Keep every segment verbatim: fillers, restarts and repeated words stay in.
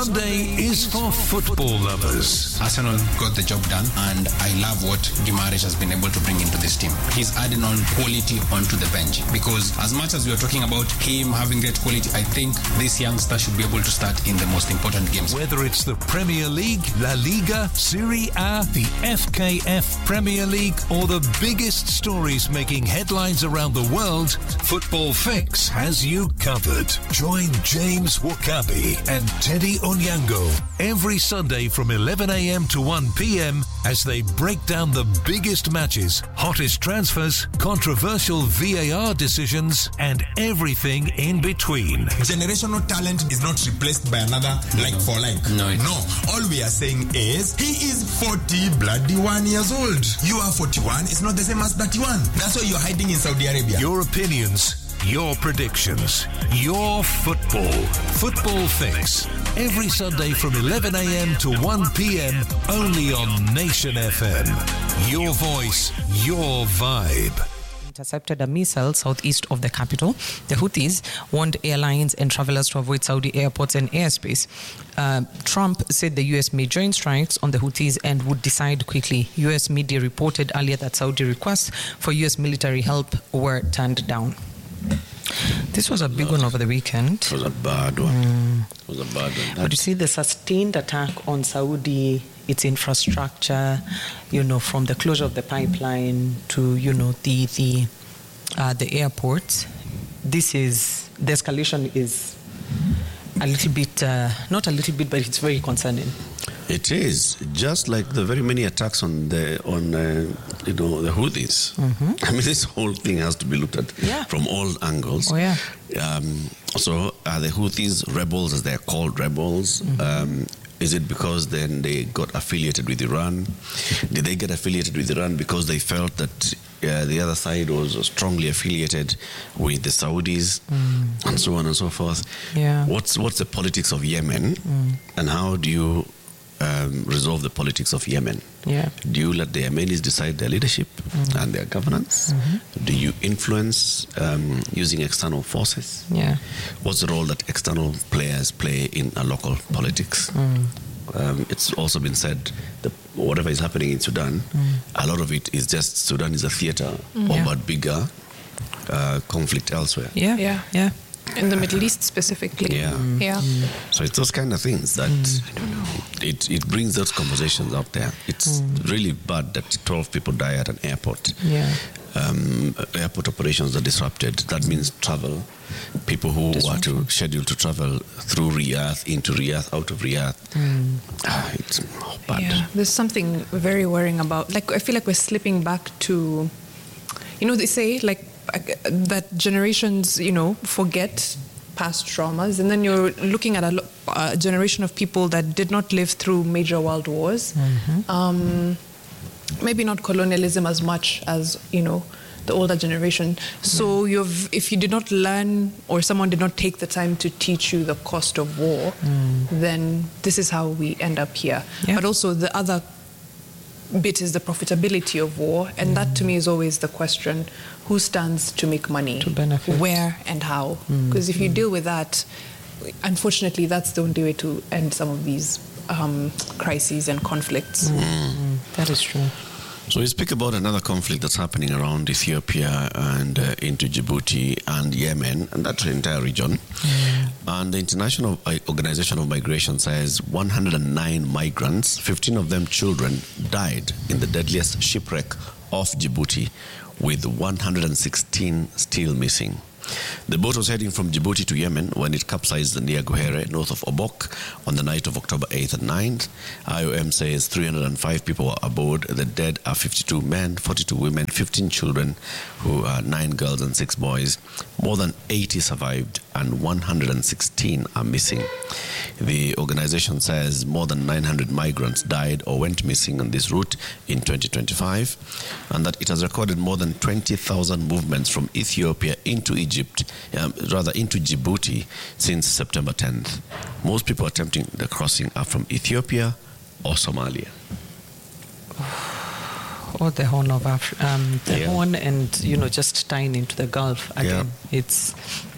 Sunday is for football lovers. Arsenal got the job done, and I love what Guimaraes has been able to bring into this team. He's adding on quality onto the bench, because as much as we are talking about him having great quality, I think this youngster should be able to start in the most important games. Whether it's the Premier League, La Liga, Serie A, the F K F Premier League, or the biggest stories making headlines around the world, Football Fix has you covered. Join James Wakabi and Teddy Onyango every Sunday from eleven a.m. to one p.m. as they break down the biggest matches, hottest transfers, controversial V A R decisions, and everything in between. Generational talent is not replaced by another like for like. No, no. All we are saying is he is forty bloody one years old. You are forty-one. It's not the same as thirty-one. That's why you're hiding in Saudi Arabia. Your opinions, your predictions, your football. Football Fix. Every Sunday from eleven a.m. to one p.m. only on Nation F M. Your voice, your vibe. Intercepted a missile southeast of the capital. The Houthis warned airlines and travelers to avoid Saudi airports and airspace. Uh, Trump said the U S may join strikes on the Houthis and would decide quickly. U S media reported earlier that Saudi requests for U S military help were turned down. This was a big one over the weekend. It was a bad one. Mm. It was a bad one. But you see, the sustained attack on Saudi, its infrastructure, you know, from the closure of the pipeline to, you know, the the uh, the airport. This is the escalation is a little bit, uh, not a little bit, but it's very concerning. It is just like the very many attacks on the on uh, you know the Houthis. Mm-hmm. I mean, this whole thing has to be looked at yeah. from all angles. Oh yeah. Um, so are the Houthis rebels, as they are called rebels? Mm-hmm. Um, is it because then they got affiliated with Iran? Did they get affiliated with Iran because they felt that uh, the other side was strongly affiliated with the Saudis, mm. and so on and so forth? Yeah. What's what's the politics of Yemen, mm. and how do you Um, resolve the politics of Yemen? Yeah. Do you let the Yemenis decide their leadership mm. and their governance? Mm-hmm. Do you influence um, using external forces? Yeah. What's the role that external players play in a local politics? Mm. Um, it's also been said that whatever is happening in Sudan, mm. a lot of it is just Sudan is a theater mm. of yeah. a bigger uh, conflict elsewhere. Yeah, yeah, yeah. In the Middle East specifically. Yeah. Mm. Yeah. Mm. So it's those kind of things that mm. I don't know. It it brings those conversations up there. It's mm. really bad that twelve people die at an airport. Yeah. Um, airport operations are disrupted. That means travel. People who were to schedule to travel through Riyadh, into Riyadh, out of Riyadh. Mm. Ah, it's bad. Yeah. There's something very worrying about. Like I feel like we're slipping back to, you know, they say like. that generations, you know, forget past traumas, and then you're looking at a, a generation of people that did not live through major world wars. Mm-hmm. Um, maybe not colonialism as much as, you know, the older generation. So mm. you've, if you did not learn, or someone did not take the time to teach you the cost of war, mm. then this is how we end up here. Yeah. But also the other bit is the profitability of war, and mm. that to me is always the question: who stands to make money, to benefit, where and how? Because mm. if you mm. deal with that, unfortunately, that's the only way to end some of these um, crises and conflicts. Mm. Mm. That is true. So we speak about another conflict that's happening around Ethiopia and uh, into Djibouti and Yemen and that entire region. Mm. And the International Organization of Migration says one hundred nine migrants, fifteen of them children, died in the deadliest shipwreck off Djibouti, with one hundred sixteen still missing. The boat was heading from Djibouti to Yemen when it capsized near Guhere, north of Obok, on the night of October eighth and ninth. I O M says three hundred five people were aboard. The dead are fifty-two men, forty-two women, fifteen children, who are nine girls and six boys. More than eighty survived and one hundred sixteen are missing. The organization says more than nine hundred migrants died or went missing on this route in twenty twenty-five, and that it has recorded more than twenty thousand movements from Ethiopia into Egypt, um, rather into Djibouti, since September tenth. Most people attempting the crossing are from Ethiopia or Somalia. Or the Horn of Africa, um, the yeah. Horn, and you know, just tying into the Gulf again. Yeah. It's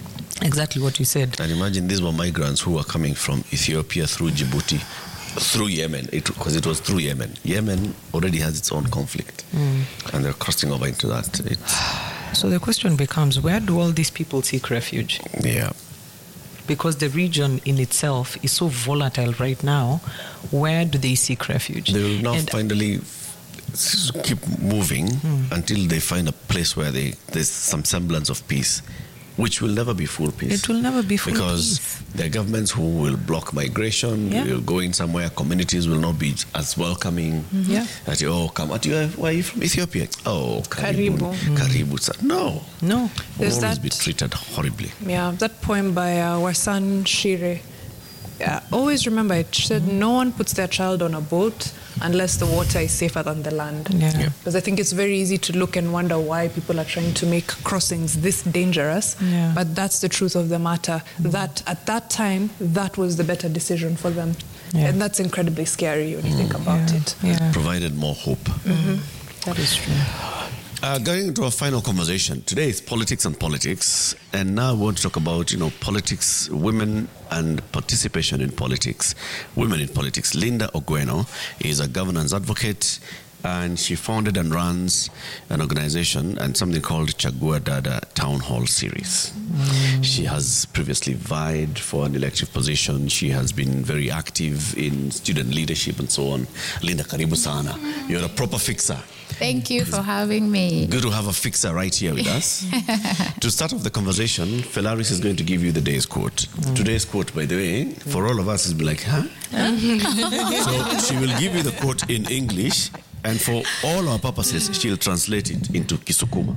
Exactly what you said. And imagine these were migrants who were coming from Ethiopia through Djibouti, through Yemen, because it, it was through Yemen. Yemen already has its own conflict, mm. and they're crossing over into that. It's so the question becomes, where do all these people seek refuge? Yeah. Because the region in itself is so volatile right now, where do they seek refuge? They will now and finally keep moving mm. until they find a place where they, there's some semblance of peace, which will never be full peace. It will never be full because peace. Because there are governments who will block migration, yeah. will go in somewhere, communities will not be as welcoming. Mm-hmm. Yeah. That you, oh, come, at you, why are you from Ethiopia? Oh, Karibu. Karibu. Mm. Karibu. No. No. We'll There's always that, be treated horribly. Yeah, that poem by uh, Wasan Shire. Yeah, always remember it. She said, mm-hmm. no one puts their child on a boat unless the water is safer than the land. Yeah. Yeah. Because I think it's very easy to look and wonder why people are trying to make crossings this dangerous. Yeah. But that's the truth of the matter. Mm. That at that time, that was the better decision for them. Yeah. And that's incredibly scary when you mm. think about yeah. it. Yeah. It provided more hope. Mm-hmm. That is true. Uh, going into our final conversation, today is politics and politics, and now we want to talk about, you know, politics, women and participation in politics, women in politics. Linda Ogweno is a governance advocate, and she founded and runs an organization and something called Chagua Dada Town Hall Series. Mm. She has previously vied for an elective position. She has been very active in student leadership and so on. Linda, karibu sana. You're a proper fixer. Thank you for having me. Good to have a fixer right here with us. To start off the conversation, Felaris is going to give you the day's quote. Mm. Today's quote, by the way, for all of us, is be like, huh? So she will give you the quote in English, and for all our purposes, she'll translate it into Kisukuma.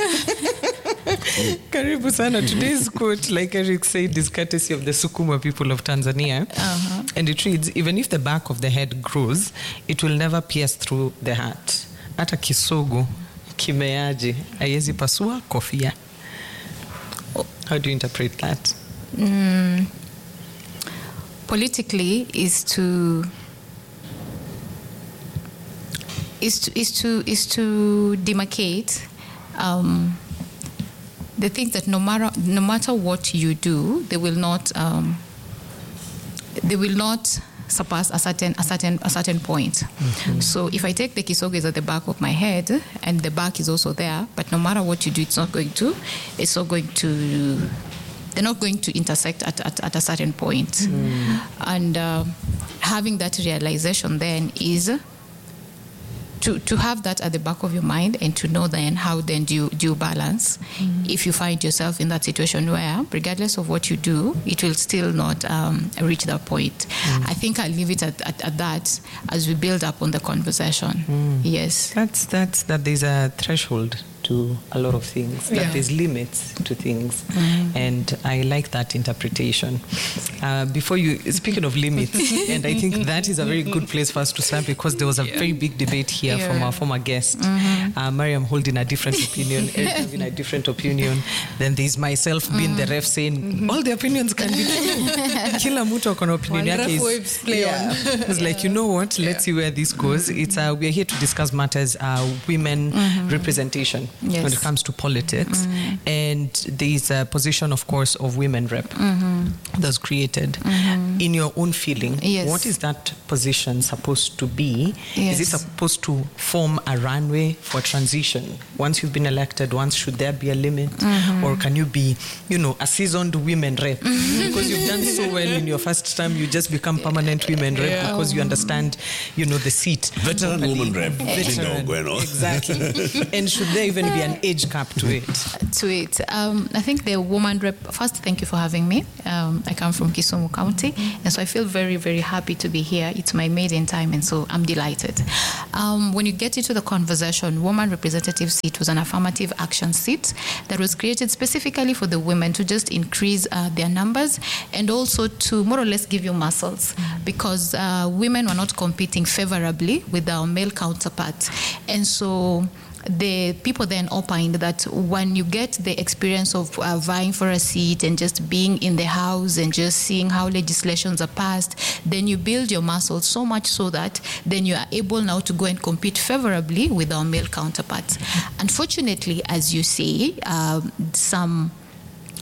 Karibu sana. Today's quote, like Eric said, is courtesy of the Sukuma people of Tanzania. Uh-huh. And it reads, even if the back of the head grows, it will never pierce through the heart. Hata kisogo kimeaje haiwezi pasua kofia. How do you interpret that? Mm, politically is to is to is to is to demarcate um, the thing that no matter no matter what you do, they will not um, they will not surpass a certain a certain a certain point. Mm-hmm. So if I take the kisogo is at the back of my head and the back is also there, but no matter what you do, it's not going to it's not going to they're not going to intersect at, at, at a certain point. Mm. And uh, having that realization then is to to have that at the back of your mind and to know then how then do you, do you balance mm. if you find yourself in that situation where regardless of what you do, it will still not um, reach that point. Mm. I think I'll leave it at, at, at that as we build up on the conversation. Mm. Yes. That's, that's, that there's a threshold to a lot of things, that yeah. there's limits to things. Mm-hmm. And I like that interpretation. Uh, before you, speaking of limits, and I think that is a very good place for us to start because there was a yeah. very big debate here yeah. from our former guest, mm-hmm. uh, Mariam holding a different opinion, Eric having a different opinion. Then there's myself mm-hmm. being the ref saying, mm-hmm. all the opinions can be true. Kila mtu akona opinion yake is play yeah. on. It's like, you know what, let's yeah. see where this goes. It's uh, we're here to discuss matters, uh, women mm-hmm. representation. Yes. When it comes to politics. Mm-hmm. And there's a position, of course, of women rep mm-hmm. that's created. Mm-hmm. In your own feeling, yes. what is that position supposed to be? Yes. Is it supposed to form a runway for transition? Once you've been elected, once should there be a limit? Mm-hmm. Or can you be, you know, a seasoned women rep? Mm-hmm. Because you've done so well in your first term, you just become permanent women rep yeah. because you understand, you know, the seat. Veteran woman rep. Veteran. Exactly. And should there even be an age cap to it? To it. Um, I think the woman rep, first, thank you for having me. Um, I come from Kisumu County, and so I feel very, very happy to be here. It's my maiden time, and so I'm delighted. Um, when you get into the conversation, woman representative seat was an affirmative action seat that was created specifically for the women to just increase uh, their numbers and also to more or less give you muscles because uh, women were not competing favorably with our male counterparts. And so the people then opined that when you get the experience of uh, vying for a seat and just being in the house and just seeing how legislations are passed, then you build your muscles so much so that then you are able now to go and compete favorably with our male counterparts. Unfortunately, as you say, um, some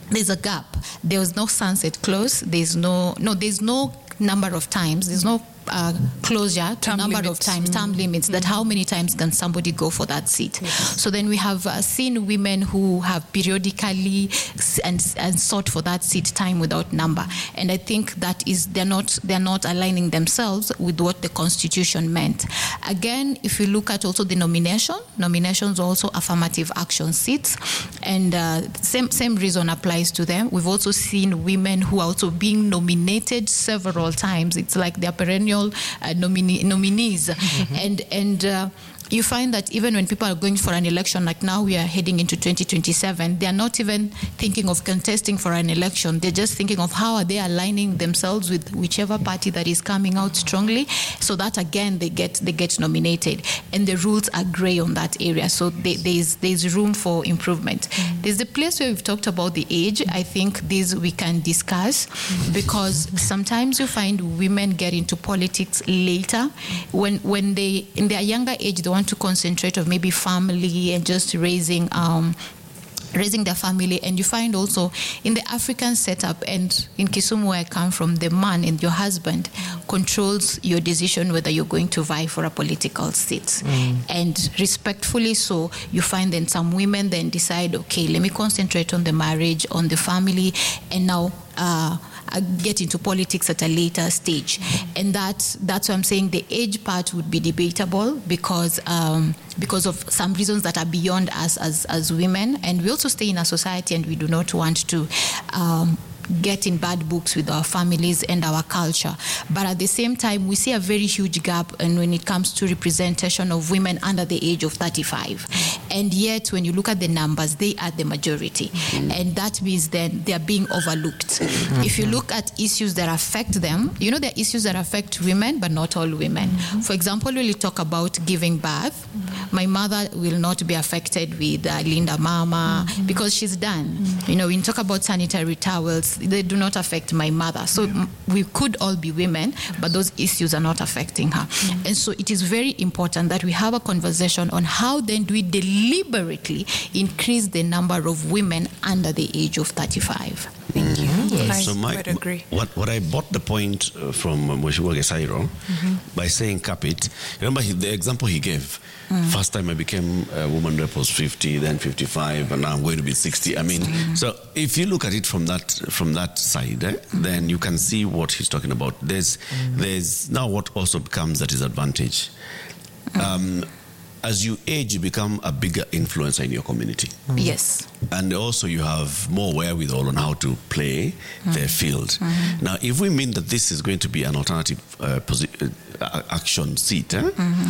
there's a gap. There was no sunset clause. There's no no. There's no number of times. There's no uh, closure to Term number limits. of times, term limits, that how many times can somebody go for that seat. So then we have uh, seen women who have periodically s- and, and sought for that seat time without number. And I think that is, they're not, they're not aligning themselves with what the Constitution meant. Again, if you look at also the nomination, nominations also affirmative action seats, and uh, same, same reason applies to them. We've also seen women who are also being nominated several times. It's like they're perennial uh, nomine- nominees. Mm-hmm. And, and uh, you find that even when people are going for an election, like now we are heading into twenty twenty-seven, they are not even thinking of contesting for an election. They're just thinking of how are they aligning themselves with whichever party that is coming out strongly, so that again they get they get nominated. And the rules are grey on that area, so they, there's there's room for improvement. Mm-hmm. There's the place where we've talked about the age. I think this we can discuss, because sometimes you find women get into politics later when when they in their younger age they want to concentrate on maybe family and just raising um, raising their family. And you find also in the African setup, and in Kisumu where I come from, the man and your husband controls your decision whether you're going to vie for a political seat. Mm. And respectfully so, you find then some women then decide, okay, let me concentrate on the marriage, on the family, and now uh, I get into politics at a later stage. And that, that's why I'm saying the age part would be debatable, because um, because of some reasons that are beyond us as, as women. And we also stay in a society and we do not want to um, get in bad books with our families and our culture. But at the same time, we see a very huge gap and when it comes to representation of women under the age of thirty-five. And yet, when you look at the numbers, they are the majority. Mm-hmm. And that means then they are being overlooked. Mm-hmm. If you look at issues that affect them, you know, there are issues that affect women, but not all women. Mm-hmm. For example, when we talk about giving birth, mm-hmm. my mother will not be affected with uh, Linda Mama, mm-hmm. because she's done. Mm-hmm. You know, when you talk about sanitary towels, they do not affect my mother. So yeah. we could all be women, but those issues are not affecting her. Mm-hmm. And so it is very important that we have a conversation on how then do we deliberately increase the number of women under the age of thirty-five. Thank you. Yes. So I my, quite agree. What, what I bought the point uh, from Mheshimiwa Gesairo mm-hmm. by saying cap it. Remember he, the example he gave. Mm. First time I became a woman rep was fifty, then fifty-five, and now I'm going to be sixty. I mean, mm. so if you look at it from that from that side, eh, mm. then you can see what he's talking about. There's mm. there's now what also becomes that is advantage. Mm. Um, as you age, you become a bigger influencer in your community. Mm. Yes. And also you have more wherewithal on how to play mm. their field. Mm-hmm. Now, if we mean that this is going to be an alternative uh, posi- uh, action seat, eh? mm-hmm.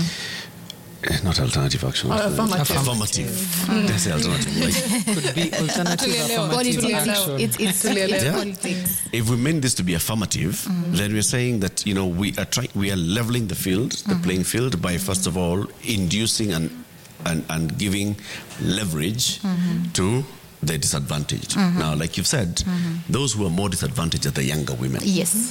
not alternative action. Uh, affirmative. Affirmative. Mm. They say alternative. Like, Could be alternative affirmative action. It's, it's, it's yeah. politics. If we mean this to be affirmative, mm-hmm. then we're saying that, you know, we are trying, we are leveling the field, the mm-hmm. playing field, by first of all inducing and and, and giving leverage mm-hmm. to the disadvantaged. Mm-hmm. Now, like you've said, mm-hmm. those who are more disadvantaged are the younger women. Yes.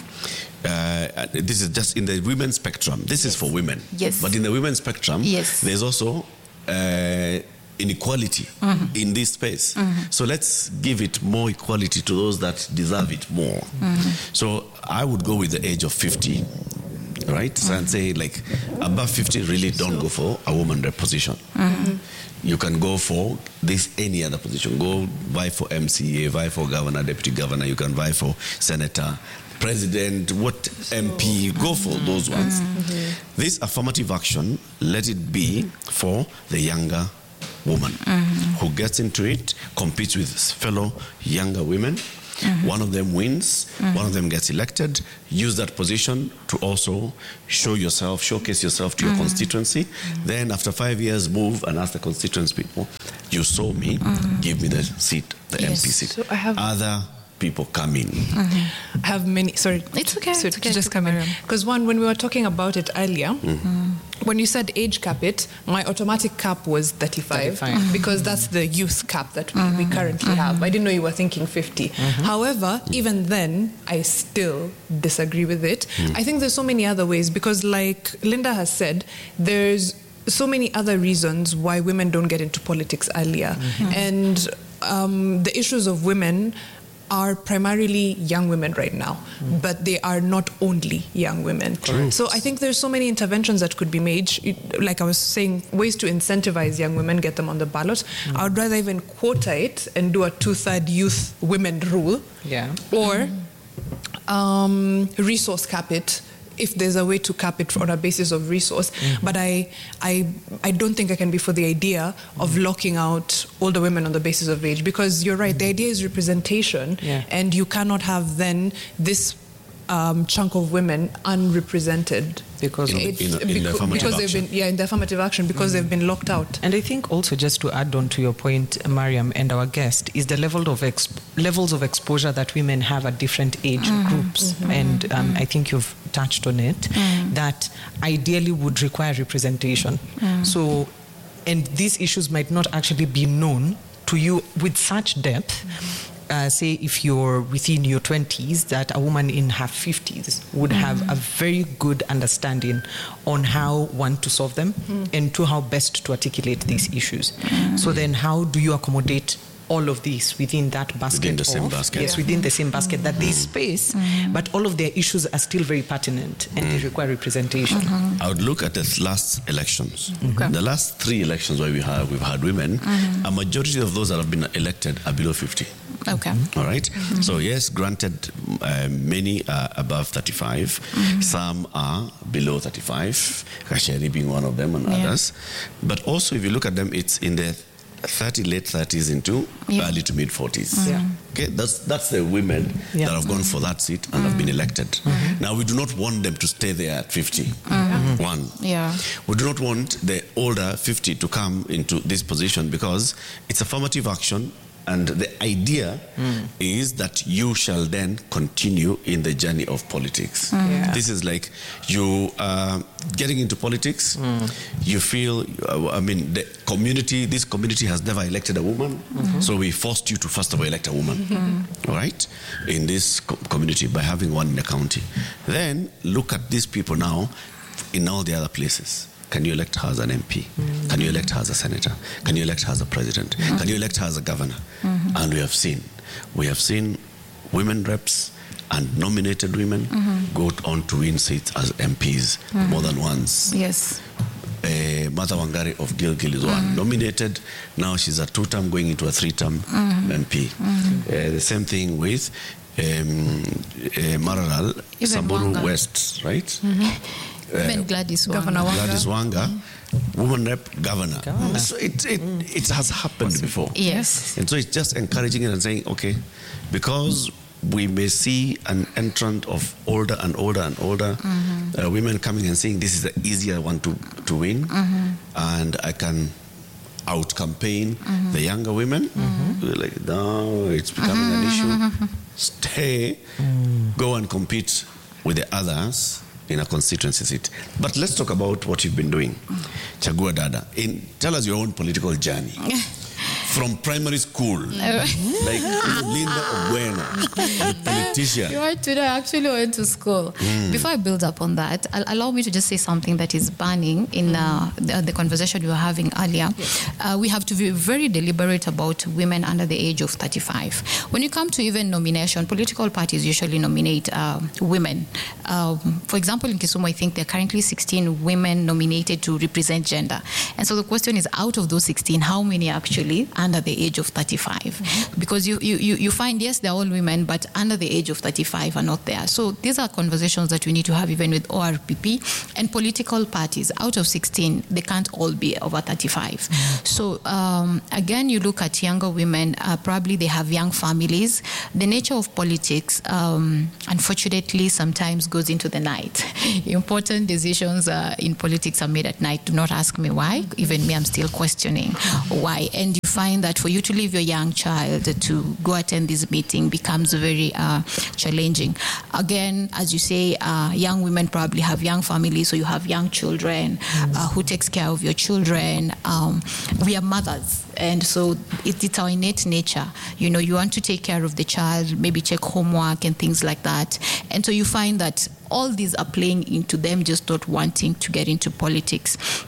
Uh, this is just in the women's spectrum. This yes. is for women. Yes. But in the women's spectrum, yes. there's also uh, inequality mm-hmm. in this space. Mm-hmm. So let's give it more equality to those that deserve it more. Mm-hmm. So I would go with the age of fifty. Right? So mm-hmm. and say, like, above fifty, really don't go for a woman rep position. Mm-hmm. You can go for this any other position. Go vie for M C A, vie for governor, deputy governor. You can vie for senator, president, what M P. Go for those ones. Mm-hmm. This affirmative action, let it be for the younger woman mm-hmm. who gets into it, competes with fellow younger women. Mm-hmm. One of them wins, mm-hmm. one of them gets elected. Use that position to also show yourself, showcase yourself to mm-hmm. your constituency. Mm-hmm. Then after five years, move and ask the constituents people, you saw me, mm-hmm. give me the seat, the yes. M P seat. So I have other people come in. Mm-hmm. I have many, sorry. It's okay. So it's okay. to just come in. Because one, when we were talking about it earlier, mm-hmm. when you said age cap it, my automatic cap was thirty-five, thirty-five. Mm-hmm. because that's the youth cap that we, mm-hmm. we currently mm-hmm. have. I didn't know you were thinking fifty. Mm-hmm. However, even then, I still disagree with it. Mm-hmm. I think there's so many other ways, because like Linda has said, there's so many other reasons why women don't get into politics earlier. Mm-hmm. And um, the issues of women are primarily young women right now, mm. but they are not only young women. Correct. So I think there's so many interventions that could be made. Like I was saying, ways to incentivize young women, get them on the ballot. Mm. I would rather even quota it and do a two-third youth women rule. Yeah. Or mm. um, resource cap it, if there's a way to cap it on a basis of resource. Mm-hmm. But I, I, I don't think I can be for the idea of mm-hmm. locking out older women on the basis of age, because you're right, mm-hmm. the idea is representation, yeah. and you cannot have then this um, chunk of women unrepresented. Because in, it's, in, in beca- the affirmative because they've action. been yeah in the affirmative action because mm-hmm. they've been locked out. And I think also, just to add on to your point, Mariam, and our guest, is the level of exp- levels of exposure that women have at different age mm-hmm. groups. Mm-hmm. And um, mm-hmm. I think you've touched on it, mm-hmm. that ideally would require representation. Mm-hmm. So, and these issues might not actually be known to you with such depth. Mm-hmm. Uh, say if you're within your twenties, that a woman in her fifties would mm-hmm. have a very good understanding on how, one, to solve them, mm-hmm. and two, how best to articulate these issues. Mm-hmm. So then how do you accommodate all of these within that basket? Within the of, same basket. Yes, within the same basket, mm-hmm. that there's space, mm-hmm. but all of their issues are still very pertinent and mm-hmm. they require representation. Mm-hmm. I would look at the last elections. Okay. The last three elections where we have, we've had women, mm-hmm. a majority of those that have been elected are below fifty. Okay. All right. Mm-hmm. So yes, granted, uh, many are above thirty-five. Mm-hmm. Some are below thirty-five. Kasheri being one of them, and yeah. others. But also, if you look at them, it's in the thirty, late thirties into yeah. early to mid forties. Mm-hmm. Yeah. Okay, that's that's the women yeah. that have gone for that seat and mm-hmm. have been elected. Mm-hmm. Now we do not want them to stay there at fifty. Mm-hmm. One. Yeah. We do not want the older fifty to come into this position, because it's affirmative action. And the idea mm. is that you shall then continue in the journey of politics. Mm. Yeah. This is like you uh, getting into politics, mm. you feel, uh, I mean, the community, this community has never elected a woman, mm-hmm. so we forced you to first of all elect a woman, mm-hmm. all right, in this co- community by having one in the county. Then look at these people now in all the other places. Can you elect her as an M P? Mm-hmm. Can you elect her as a senator? Can you elect her as a president? Mm-hmm. Can you elect her as a governor? Mm-hmm. And we have seen, we have seen women reps and nominated women mm-hmm. go on to win seats as M Ps mm-hmm. more than once. Yes. Uh, Martha Wangari of Gilgil is one mm-hmm. nominated. Now she's a two-term going into a three-term mm-hmm. M P. Mm-hmm. Uh, the same thing with um, uh, Mararal, Samburu Wanga. West, right? Mm-hmm. Even uh, Gladys Wanga. Governor Wanga. Gladys Wanga, mm-hmm. woman rep, governor. governor. So it it, mm. it has happened Possible. before. Yes. And so it's just encouraging it and saying, okay, because we may see an entrant of older and older and older mm-hmm. uh, women coming and saying this is the easier one to, to win, mm-hmm. and I can out-campaign mm-hmm. the younger women. Mm-hmm. We're like, no, it's becoming mm-hmm. an issue. Stay, mm. go and compete with the others in a constituency seat. But let's talk about what you've been doing. Chagua Dada. In, tell us your own political journey. From primary school, like Linda Obueno, the politician. You are today. I actually went to school. Mm. Before I build up on that, allow me to just say something that is burning in uh, the, the conversation we were having earlier. Yes. Uh, we have to be very deliberate about women under the age of thirty-five. When you come to even nomination, political parties usually nominate uh, women. Um, for example, in Kisumu, I think there are currently sixteen women nominated to represent gender. And so the question is, out of those sixteen, how many actually under the age of thirty-five? Mm-hmm. Because you, you, you find, yes, they're all women, but under the age of thirty-five are not there. So these are conversations that we need to have even with O R P P and political parties. Out of sixteen, they can't all be over thirty-five. Mm-hmm. So um, again, you look at younger women, uh, probably they have young families. The nature of politics, um, unfortunately, sometimes goes into the night. Important decisions uh, in politics are made at night. Do not ask me why. Even me, I'm still questioning why. And you find that for you to leave your young child to go attend this meeting becomes very uh, challenging. Again, as you say, uh, young women probably have young families, so you have young children. Uh, who takes care of your children? Um, we are mothers, and so it, it's our innate nature. You know, you want to take care of the child, maybe check homework and things like that. And so you find that all these are playing into them just not wanting to get into politics.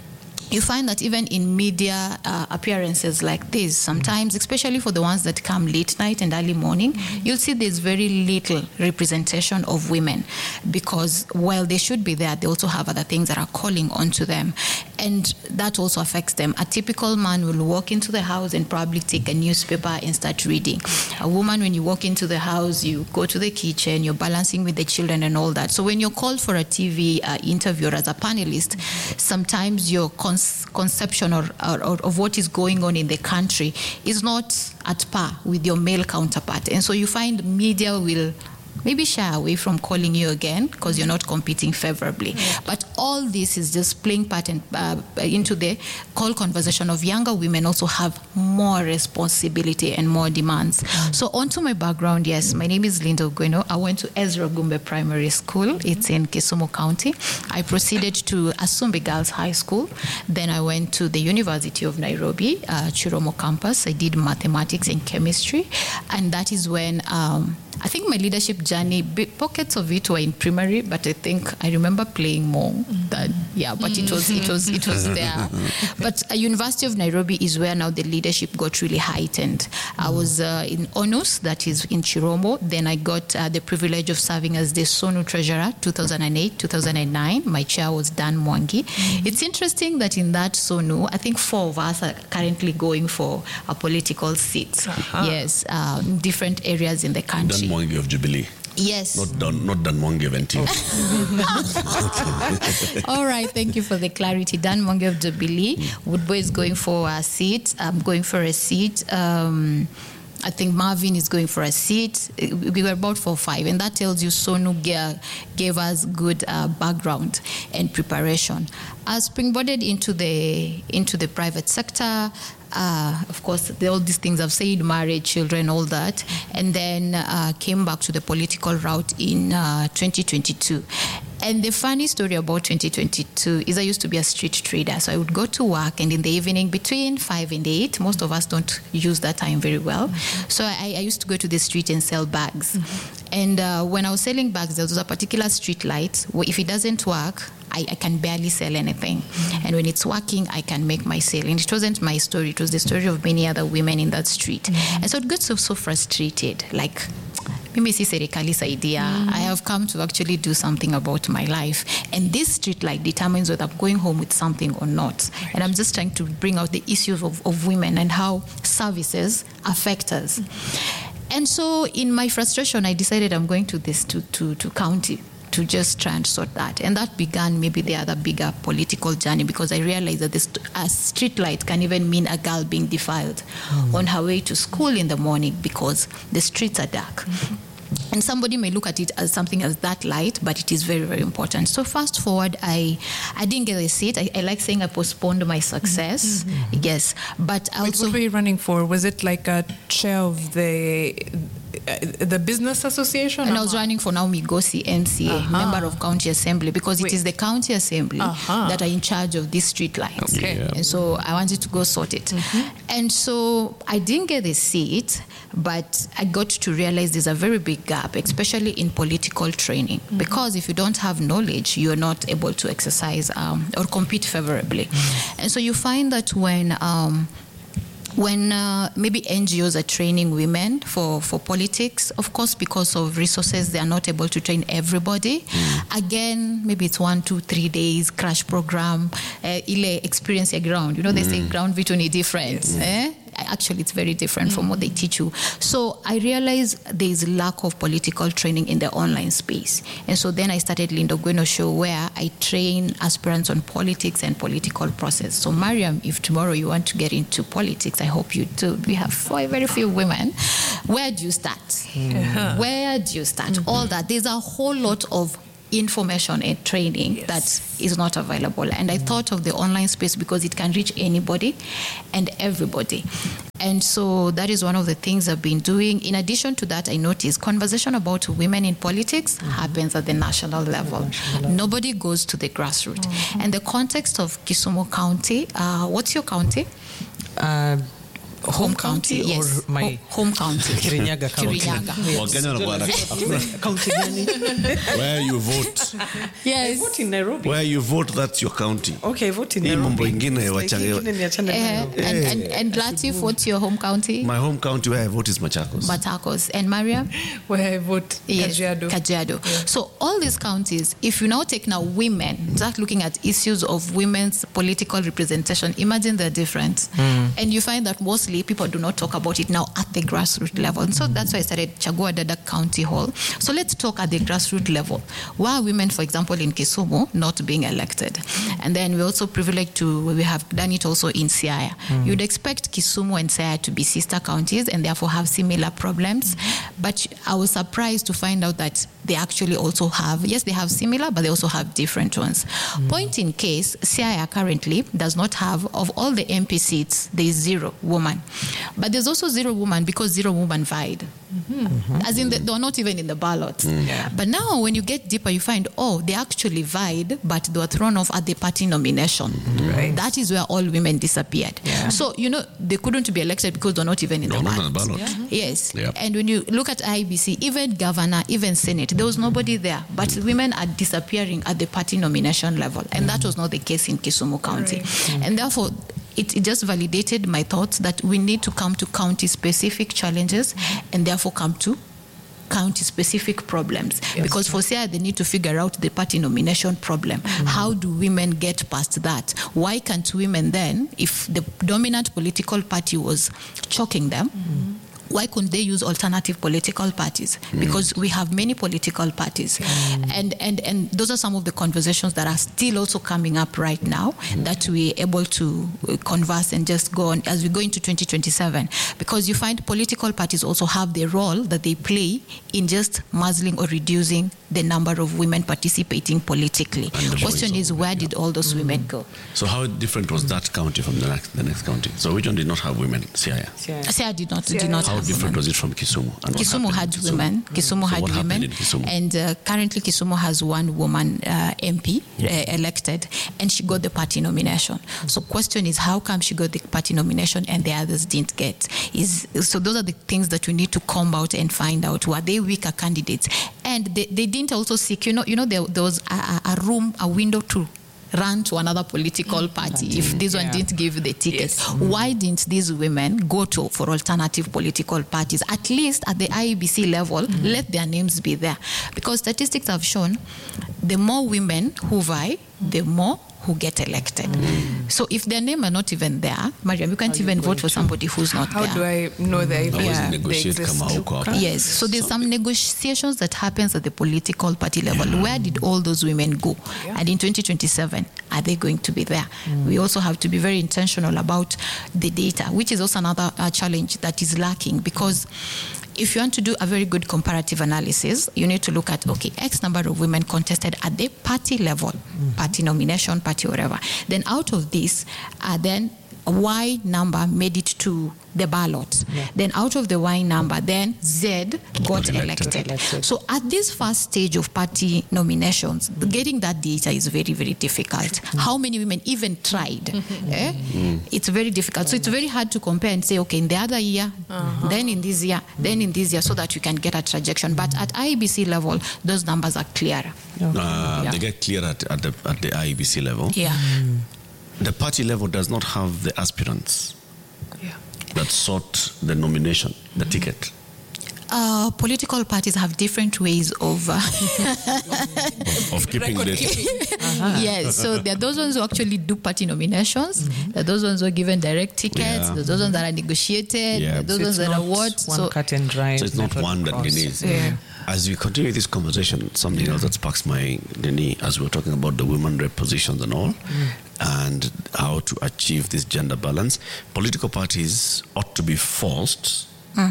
you find that even in media uh, appearances like this, sometimes, especially for the ones that come late night and early morning, mm-hmm. you'll see there's very little representation of women, because while they should be there, they also have other things that are calling onto them. And that also affects them. A typical man will walk into the house and probably take a newspaper and start reading. A woman, when you walk into the house, you go to the kitchen, you're balancing with the children and all that. So when you're called for a T V uh, interview or as a panelist, sometimes your con- conception or, or, or of what is going on in the country is not at par with your male counterpart. And so you find media will maybe shy away from calling you again because you're not competing favorably. Yeah. But all this is just playing part in, uh, into the call conversation of younger women also have more responsibility and more demands. Mm. So onto my background, yes, my name is Linda Ogweno. I went to Ezra Gumbe Primary School. It's in Kisumu County. I proceeded to Asumbi Girls High School. Then I went to the University of Nairobi, uh, Chiromo campus. I did mathematics and chemistry. And that is when um, I think my leadership journey, pockets of it were in primary, but I think I remember playing more than, yeah, but it was, it was, it was there. But uh, University of Nairobi is where now the leadership got really heightened. I was uh, in ONUS, that is in Chiromo. Then I got uh, the privilege of serving as the SONU treasurer, two thousand eight, two thousand nine. My chair was Dan Mwangi. Mm-hmm. It's interesting that in that SONU, I think four of us are currently going for a political seat. Uh-huh. Yes, uh, different areas in the country. Mwangi of Jubilee. Yes. Not Dan, not Dan Mwangi of N T. All right, thank you for the clarity. Dan Mwangi of Jubilee. Woodboy is going for a seat. I'm going for a seat. Um, I think Marvin is going for a seat. We were about four or five, and that tells you Sonu gave, gave us good uh, background and preparation. I springboarded into the into the private sector. Uh, of course, the, all these things I've said, marriage, children, all that, and then uh, came back to the political route in uh, twenty twenty-two. And the funny story about twenty twenty-two is I used to be a street trader. So I would go to work, and in the evening between five and eight, most of us don't use that time very well. Mm-hmm. So I, I used to go to the street and sell bags. Mm-hmm. And uh, when I was selling bags, there was a particular street light where if it doesn't work, I, I can barely sell anything. Mm-hmm. And when it's working, I can make my sale. And it wasn't my story. It was the story of many other women in that street. Mm-hmm. And so it got so, so frustrated. Like, mimi si serikali saidia. Mm. I have come to actually do something about my life. And this street light determines whether I'm going home with something or not. Right. And I'm just trying to bring out the issues of, of women and how services affect us. Mm. And so in my frustration, I decided I'm going to this to, to, to county to just try and sort that. And that began maybe the other bigger political journey, because I realized that this, a street light can even mean a girl being defiled mm. on her way to school in the morning because the streets are dark. Mm-hmm. And somebody may look at it as something as that light, but it is very, very important. So fast forward, I I didn't get a seat. I, I like saying I postponed my success. Mm-hmm. Yes. But I Wait, also... what were you running for? Was it like a chair of the uh, the business association? And I was running for Naomi Gosi, M C A, uh-huh. member of county assembly, because Wait. it is the county assembly uh-huh. that are in charge of these street lights. Okay. Yeah. And so I wanted to go sort it. Mm-hmm. And so I didn't get a seat, but I got to realize there's a very big gap, especially in political training, mm-hmm. because if you don't have knowledge, you're not able to exercise um, or compete favorably. Mm-hmm. And so you find that when um, when uh, maybe N G Os are training women for, for politics, of course, because of resources, they are not able to train everybody. Mm. Again, maybe it's one, two, three days, crash program, uh, ile experience your ground. You know, they mm. say ground vitu ni different. Yes. Eh? Actually, it's very different mm. from what they teach you. So I realized there is lack of political training in the online space. And so then I started Linda Ogweno Show, where I train aspirants on politics and political process. So Mariam, if tomorrow you want to get into politics, I hope you do. We have very few women. Where do you start? Mm. Where do you start? Mm-hmm. All that. There's a whole lot of information and training yes. that is not available. And I thought of the online space because it can reach anybody and everybody. And so that is one of the things I've been doing. In addition to that, I noticed conversation about women in politics mm-hmm. happens at the national level. National level. Nobody goes to the grassroots. Mm-hmm. And the context of Kisumu County, uh, what's your county? Uh, home county or yes. my Ho- home county. Kirinyaga County? Kirinyaga. Wakenya wanakuwa na- County gani? where you vote. Yes. Vote in Nairobi. Where you vote, that's your county. Okay, vote in Hii Nairobi. mambo ingine Like, wachane- ingine niachane Uh, nayo. and, and, and Latif, what's your home county? My home county where I vote is Machakos. Machakos. And Maria? Where I vote, Yes, Kajiado. Kajiado. So all these counties, if you now take now women, start looking at issues of women's political representation, imagine they're different. And you find that mostly people do not talk about it now at the grassroots level. And so that's why I started Chagua Dada County Hall. So let's talk at the grassroots level. Why are women, for example, in Kisumu not being elected? And then we're also privileged to, we have done it also in Siaya. You'd expect Kisumu and Siaya to be sister counties and therefore have similar problems. But I was surprised to find out that they actually also have, yes, they have similar, but they also have different ones. Point in case, Siaya currently does not have, of all the M P seats, there is zero woman. But there's also zero woman because zero woman vied. Mm-hmm. As in, the, they were not even in the ballot. Yeah. But now when you get deeper, you find, oh, they actually vied, but they were thrown off at the party nomination. Right. That is where all women disappeared. Yeah. So, you know, they couldn't be elected because they're not even in No, the not ballot. on the ballot. Yeah. Yes. Yeah. And when you look at I B C, even governor, even Senate, there was nobody there. But women are disappearing at the party nomination level. And that was not the case in Kisumu County. Right. And therefore, it, it just validated my thoughts that we need to come to county-specific challenges and therefore come to county-specific problems. Yes. Because for S I A, they need to figure out the party nomination problem. How do women get past that? Why can't women then, if the dominant political party was choking them, why couldn't they use alternative political parties? Because we have many political parties. And, and, and those are some of the conversations that are still also coming up right now that we're able to uh, converse and just go on as we go into twenty twenty-seven. Because you find political parties also have the role that they play in just muzzling or reducing the number of women participating politically. And the The question voice is, of where women, did all those women go? So how different was that county from the next, the next county? So which one did not have women? Siaya. Yeah. S I A did not, Siaya. did not How have different women. was it from Kisumu? And what Kisumu happened had in Kisumu? women. Kisumu So had what happened women, in Kisumu? and uh, currently Kisumu has one woman uh, M P uh, elected, and she got the party nomination. So, question is, how come she got the party nomination and the others didn't get? Is so those are the things that we need to comb out and find out. Were they weaker candidates? And they, they didn't also seek. You know, you know, there, there was a, a room, a window to run to another political party if this one Yeah. didn't give the ticket. Yes. Why didn't these women go to for alternative political parties? At least at the I E B C level, let their names be there. Because statistics have shown the more women who vie, the more who get elected. So if their name are not even there, Mariam, you can't even vote for somebody who's not How there. do I know that Hawezi yeah, they negotiate exist? kama huko hapo. Yes, so there's some negotiations that happens at the political party level. Where did all those women go? And in twenty twenty-seven, are they going to be there? We also have to be very intentional about the data, which is also another uh, challenge that is lacking, because if you want to do a very good comparative analysis, you need to look at, okay, X number of women contested at the party level, party nomination, party whatever. Then out of this, uh, then Y number made it to the ballot. Yeah. Then out of the Y number, then Z got Got elected. elected. Elected. So at this first stage of party nominations, getting that data is very, very difficult. How many women even tried? Eh? It's very difficult. So it's very hard to compare and say, okay, in the other year, then in this year, then in this year, so that you can get a trajectory. But at I E B C level, those numbers are clearer. Uh, Yeah. They get clear at, at, the, at the I E B C level. Yeah. The party level does not have the aspirants Yeah. that sought the nomination, the ticket. Uh, political parties have different ways of uh, Of keeping data. yes, so there are those ones who actually do party nominations. There are those ones who are given direct tickets. Yeah. There are those ones that are negotiated. Yeah. There are those So ones it's that are not what. one So cut and dry. So it's not method one that across. needs. Yeah. As we continue this conversation, something else that sparks my Denis, as we were talking about the women rep positions and all, and how to achieve this gender balance, political parties ought to be forced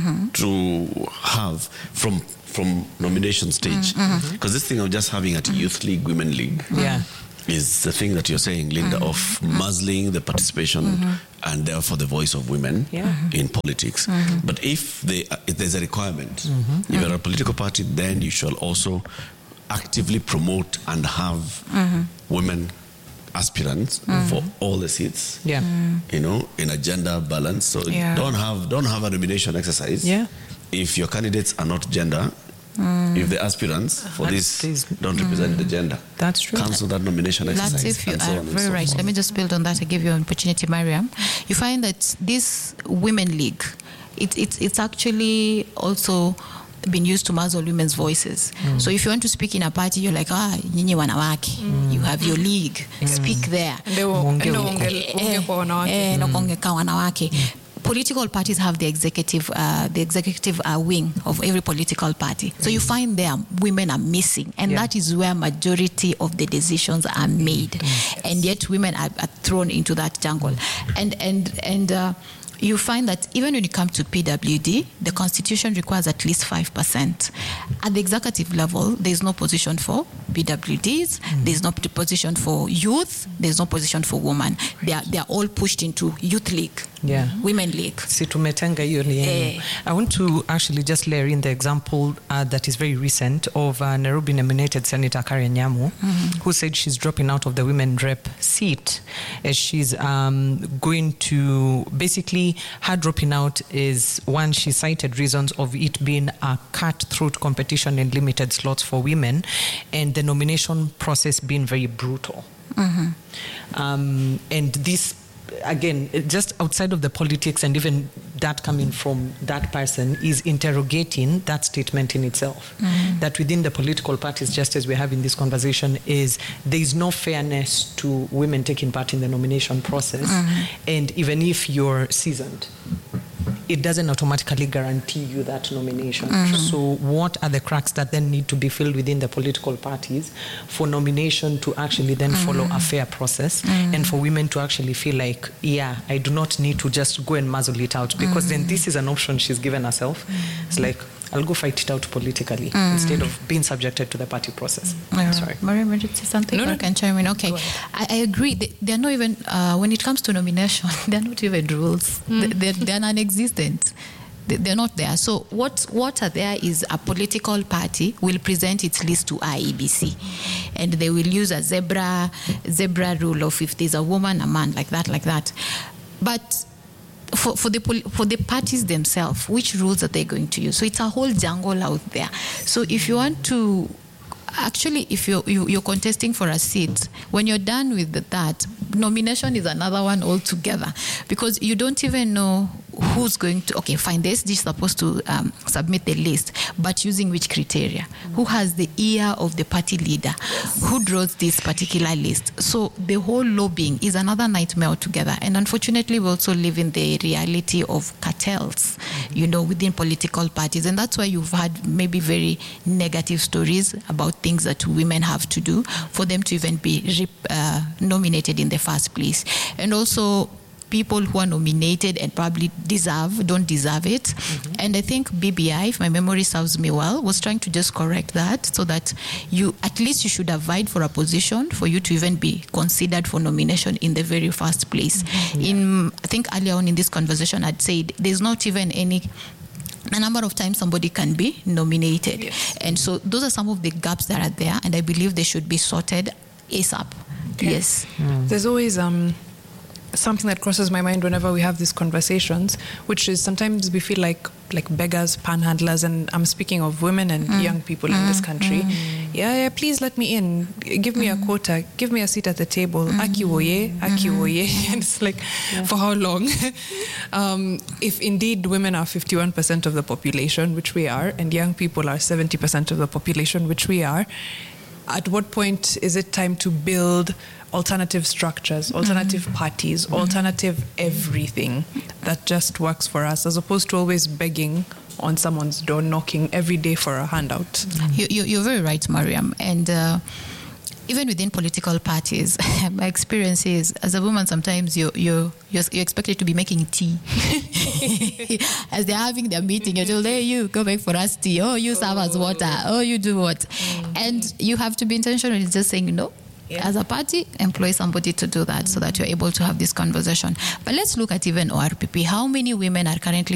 to have from from nomination stage. Because this thing of just having at Youth League, Women League, Yeah. is the thing that you're saying, Linda, of muzzling the participation and therefore the voice of women Yeah. in politics. But if, they, uh, if there's a requirement, if you're a political party, then you shall also actively promote and have women aspirants Mm. for all the seats. Yeah. You know, in a gender balance. So Yeah. don't have don't have a nomination exercise. Yeah. If your candidates are not gender, if the aspirants for this Please. don't represent the gender, That's true. cancel that nomination That's exercise. if you and so are on and very so right. forth. Let me just build on that. I give you an opportunity, Mariam. You find that this Women League, it, it, it's actually also been used to muzzle women's voices. Mm. So if you want to speak in a party, you're like, ah, nyinyi wanawake. Mm. You have your league. Speak there. Ndio- Mwonge ndio huko. onge- onge kwa wanawake. Eh, na kuongeka wanawake. Political parties have the executive, uh, the executive uh, wing of every political party. So you find there women are missing, and Yeah. that is where majority of the decisions are made, and yet women are, are thrown into that jungle, and and and. Uh, you find that even when you come to P W D, the constitution requires at least five percent. At the executive level, there's no position for P W Ds, mm. there's no position for youth, there's no position for women. They are, they are all pushed into youth league, Yeah. women league. Si tumetenga hiyo ni yenu. Eh. I want to actually just layer in the example uh, that is very recent of uh, Nairobi nominated Senator Karen Nyamu, mm-hmm. who said she's dropping out of the women rep seat as she's um, going to basically her dropping out is one, she cited reasons of it being a cutthroat competition and limited slots for women and the nomination process being very brutal. Mm-hmm. Um, and this again, just outside of the politics and even that coming from that person is interrogating that statement in itself. Mm-hmm. That within the political parties, just as we're having this conversation, is there is no fairness to women taking part in the nomination process. Mm-hmm. And even if you're seasoned, it doesn't automatically guarantee you that nomination. Mm-hmm. So what are the cracks that then need to be filled within the political parties for nomination to actually then mm-hmm. follow a fair process mm-hmm. and for women to actually feel like, yeah, I do not need to just go and muzzle it out because mm-hmm. then this is an option she's given herself. Mm-hmm. It's like, I'll go fight it out politically mm. instead of being subjected to the party process. Mm. Sorry. Maria, did you say something? No, or no. I can chime in. Okay. I, I agree. They, they're not even, uh, when it comes to nomination, they're not even rules. Mm. They're, they're non-existent. They're not there. So what, what are there is a political party will present its list to I E B C. And they will use a zebra, zebra rule of if there's a woman, a man, like that, like that. But For, for the for the parties themselves, which rules are they going to use? So it's a whole jungle out there. So if you want to, actually, if you're, you, you're contesting for a seat, when you're done with that, nomination is another one altogether because you don't even know who's going to, okay, fine, this is supposed to um, submit the list, but using which criteria? Mm-hmm. Who has the ear of the party leader? Yes. Who draws this particular list? So the whole lobbying is another nightmare altogether. And unfortunately, we also live in the reality of cartels, mm-hmm. you know, within political parties. And that's why you've had maybe very negative stories about things that women have to do for them to even be rep- uh, nominated in the first place. And also, people who are nominated and probably deserve, don't deserve it. Mm-hmm. And I think B B I, if my memory serves me well, was trying to just correct that so that you, at least you should have vied for a position for you to even be considered for nomination in the very first place. Mm-hmm. Yeah. In, I think earlier on in this conversation, I'd said there's not even any a number of times somebody can be nominated. Yes. And so those are some of the gaps that are there, and I believe they should be sorted ASAP. Okay. Yes. Mm. There's always um, something that crosses my mind whenever we have these conversations, which is sometimes we feel like like beggars, panhandlers, and I'm speaking of women and mm. young people mm. in this country. Mm. Yeah, yeah, please let me in. Give me mm. a quota. Give me a seat at the table. Mm. Aki woye, aki mm. woye. And it's like, yeah. for how long? um, if indeed women are fifty-one percent of the population, which we are, and young people are seventy percent of the population, which we are, at what point is it time to build alternative structures, alternative mm-hmm. parties, mm-hmm. alternative everything that just works for us, as opposed to always begging on someone's door, knocking every day for a handout? Mm-hmm. You, you, you're very right, Mariam. And uh, even within political parties, my experience is, as a woman, sometimes you you you're, you're expected to be making tea. As they're having their meeting, you're told, hey, you go make for us tea. Oh, you serve us water. Oh, you do what? Mm-hmm. And you have to be intentional in just saying no. Yeah. As a party, employ somebody to do that mm-hmm. so that you're able to have this conversation. But let's look at even O R P P. How many women are currently